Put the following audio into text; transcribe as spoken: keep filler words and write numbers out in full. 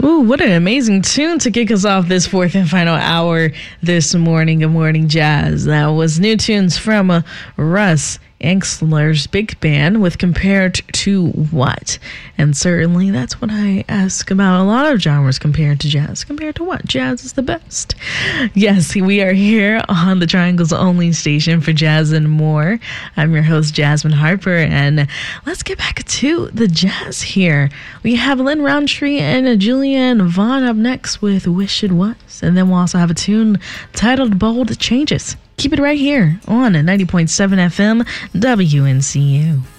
Ooh, what an amazing tune to kick us off this fourth and final hour this morning of Morning Jazz. That was new tunes from uh, Russ Anxler's big band with Compared to What? And certainly that's what I ask about a lot of genres compared to jazz. Compared to what? Jazz is the best. Yes, we are here on the Triangle's only station for jazz and more. I'm your host, Jasmine Harper, and let's get back to the jazz here. We have Lynn Roundtree and Julianne Vaughn up next with Wish It Was. And then we'll also have a tune titled Bold Changes. Keep it right here on ninety point seven F M W N C U.